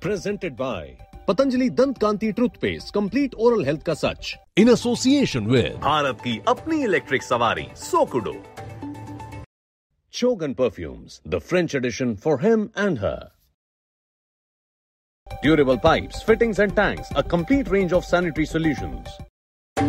Presented by Patanjali Dant Kanti Toothpaste, complete oral health का सच. In association with Bharat की अपनी electric सवारी सोकुडो. Chogan Perfumes, the French edition for him and her. Durable pipes, fittings and tanks, a complete range of sanitary solutions.